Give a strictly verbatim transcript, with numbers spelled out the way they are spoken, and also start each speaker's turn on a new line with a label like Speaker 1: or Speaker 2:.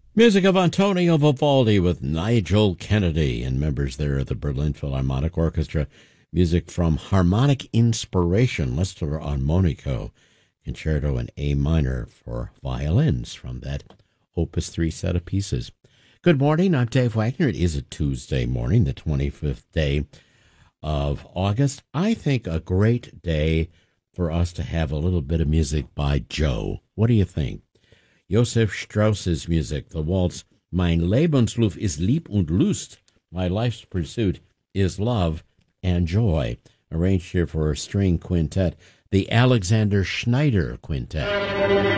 Speaker 1: Music of Antonio Vivaldi with Nigel Kennedy and members there of the Berlin Philharmonic Orchestra. Music from Harmonic Inspiration, Lester on Monaco, Concerto in A minor for violins from that Opus three set of pieces. Good morning, I'm Dave Wagner. It is a Tuesday morning, the twenty-fifth day of August. I think a great day for us to have a little bit of music by Joe. What do you think? Josef Strauss's music, the waltz, Mein Lebenslauf ist Lieb und Lust, My Life's Pursuit is Love and Joy, arranged here for a string quintet, the Alexander Schneider Quintet.